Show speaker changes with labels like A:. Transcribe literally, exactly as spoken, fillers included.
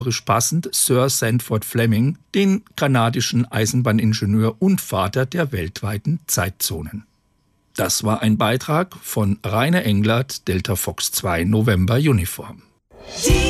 A: passend Sir Sandford Fleming, den kanadischen Eisenbahningenieur und Vater der weltweiten Zeitzonen. Das war ein Beitrag von Rainer Englert, Delta Fox zwei November Uniform.